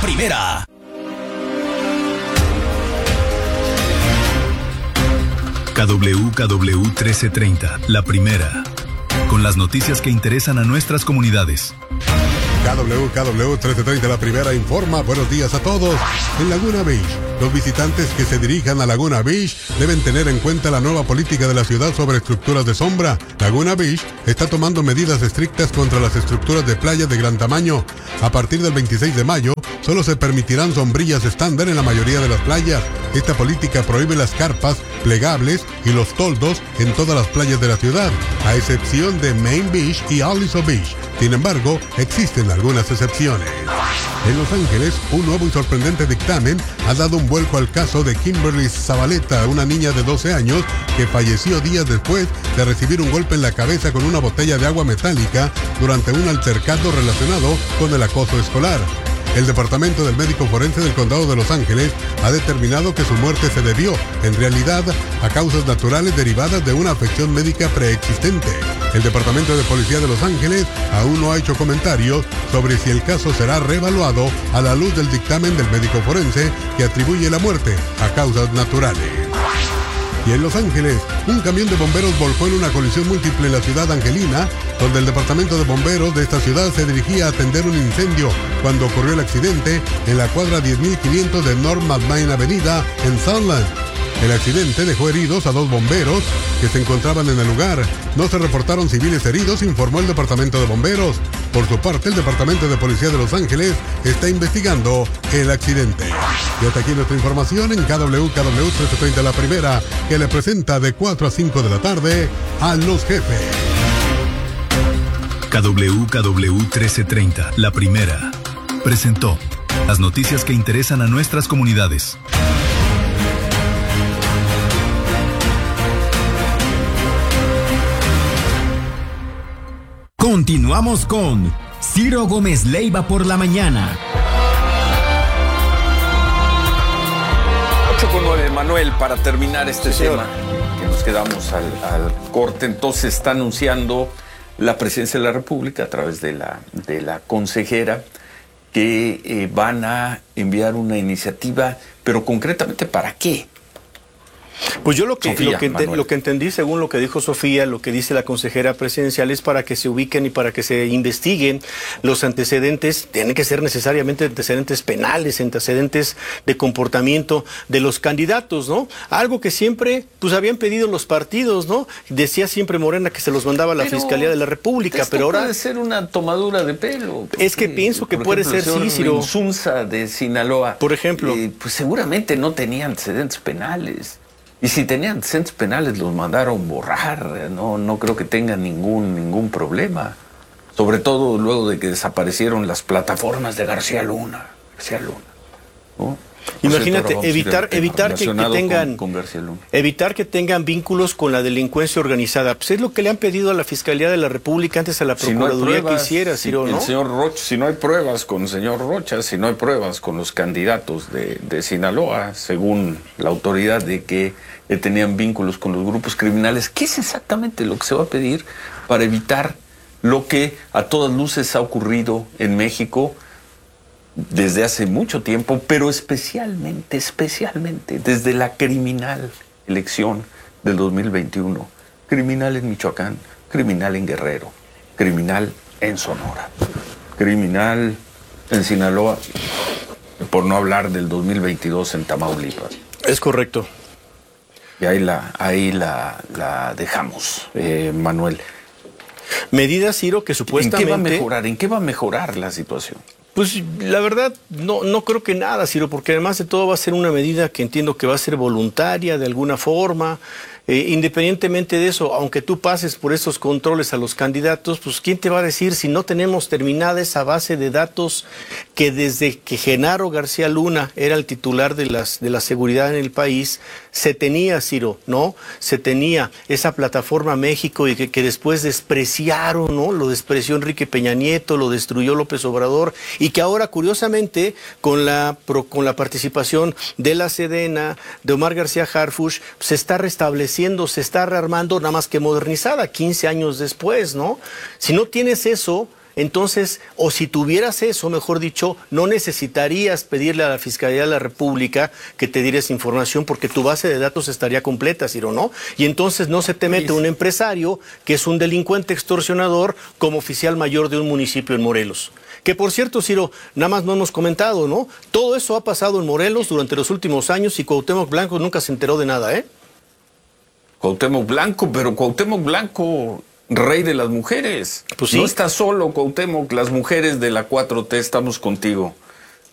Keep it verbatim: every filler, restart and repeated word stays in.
primera. K W K W trece treinta, la primera. Con las noticias que interesan a nuestras comunidades. K W K W trece treinta, la primera, informa. Buenos días a todos. En Laguna Beach, los visitantes que se dirijan a Laguna Beach deben tener en cuenta la nueva política de la ciudad sobre estructuras de sombra. Laguna Beach está tomando medidas estrictas contra las estructuras de playa de gran tamaño. A partir del veintiséis de mayo, solo se permitirán sombrillas estándar en la mayoría de las playas. Esta política prohíbe las carpas plegables y los toldos en todas las playas de la ciudad, a excepción de Main Beach y Aliso Beach. Sin embargo, existen algunas excepciones. En Los Ángeles, un nuevo y sorprendente dictamen ha dado un vuelco al caso de Kimberly Zabaleta, una niña de doce años que falleció días después de recibir un golpe en la cabeza con una botella de agua metálica durante un altercado relacionado con el acoso escolar. El Departamento del Médico Forense del Condado de Los Ángeles ha determinado que su muerte se debió, en realidad, a causas naturales derivadas de una afección médica preexistente. El Departamento de Policía de Los Ángeles aún no ha hecho comentarios sobre si el caso será reevaluado a la luz del dictamen del médico forense que atribuye la muerte a causas naturales. Y en Los Ángeles, un camión de bomberos volcó en una colisión múltiple en la ciudad angelina, donde el departamento de bomberos de esta ciudad se dirigía a atender un incendio cuando ocurrió el accidente en la cuadra diez mil quinientos de North McMain Avenida en Sunland. El accidente dejó heridos a dos bomberos que se encontraban en el lugar. No se reportaron civiles heridos, informó el departamento de bomberos. Por su parte, el Departamento de Policía de Los Ángeles está investigando el accidente. Y hasta aquí nuestra información en K W K W trece treinta, la primera, que le presenta de cuatro a cinco de la tarde a Los Jefes. K W K W trece treinta, la primera, presentó las noticias que interesan a nuestras comunidades. Continuamos con Ciro Gómez Leiva por la mañana. ocho con nueve, Manuel, para terminar este sí, tema, que nos quedamos al, al corte. Entonces está anunciando la Presidencia de la República a través de la, de la consejera que eh, van a enviar una iniciativa, pero concretamente ¿para qué? Pues yo lo que, Sofía, lo, que ente, lo que entendí, según lo que dijo Sofía, lo que dice la consejera presidencial, es para que se ubiquen y para que se investiguen los antecedentes. Tienen que ser necesariamente antecedentes penales, antecedentes de comportamiento de los candidatos, ¿no? Algo que siempre pues habían pedido los partidos, ¿no? Decía siempre Morena que se los mandaba a la pero Fiscalía de la República, pero ahora puede ser una tomadura de pelo. Es que pienso que puede ser, sí, Ciro. Insunza de Sinaloa, por ejemplo, eh, pues seguramente no tenía antecedentes penales. Y si tenían antecedentes penales, los mandaron borrar. No, no creo que tengan ningún, ningún problema. Sobre todo luego de que desaparecieron las plataformas de García Luna. García Luna, ¿no? Imagínate, cierto, evitar, evitar que, que tengan con, con evitar que tengan vínculos con la delincuencia organizada. Pues es lo que le han pedido a la Fiscalía de la República, antes a la Procuraduría si no pruebas, que hiciera, Ciro, si, ¿no? El señor Rocha, si no hay pruebas con el señor Rocha, si no hay pruebas con los candidatos de, de Sinaloa, según la autoridad de que eh, tenían vínculos con los grupos criminales, ¿qué es exactamente lo que se va a pedir para evitar lo que a todas luces ha ocurrido en México desde hace mucho tiempo, pero especialmente, especialmente desde la criminal elección del dos mil veintiuno? Criminal en Michoacán, criminal en Guerrero, criminal en Sonora, criminal en Sinaloa, por no hablar del dos mil veintidós en Tamaulipas. Es correcto. Y ahí la, ahí la, la dejamos, eh, Manuel. Medidas, Ciro, que supuestamente... ¿En qué va a mejorar? ¿En qué va a mejorar la situación? Pues la verdad no, no creo que nada, Ciro, porque además de todo va a ser una medida que entiendo que va a ser voluntaria de alguna forma. Eh, independientemente de eso, aunque tú pases por esos controles a los candidatos, pues ¿quién te va a decir si no tenemos terminada esa base de datos que desde que Genaro García Luna era el titular de, las, de la seguridad en el país, se tenía, Ciro, ¿no? Se tenía esa plataforma México y que, que después despreciaron, ¿no? Lo despreció Enrique Peña Nieto, lo destruyó López Obrador y que ahora, curiosamente, con la, con la participación de la Sedena, de Omar García Harfuch, se está restableciendo, se está rearmando, nada más que modernizada, quince años después, ¿no? Si no tienes eso, entonces, o si tuvieras eso, mejor dicho, no necesitarías pedirle a la Fiscalía de la República que te diera esa información porque tu base de datos estaría completa, Ciro, ¿no? Y entonces no se te mete un empresario que es un delincuente extorsionador como oficial mayor de un municipio en Morelos. Que por cierto, Ciro, nada más no hemos comentado, ¿no? Todo eso ha pasado en Morelos durante los últimos años y Cuauhtémoc Blanco nunca se enteró de nada, ¿eh? Cuauhtémoc Blanco, pero Cuauhtémoc Blanco, rey de las mujeres. Pues sí. No está solo Cuauhtémoc, las mujeres de la cuatro T estamos contigo.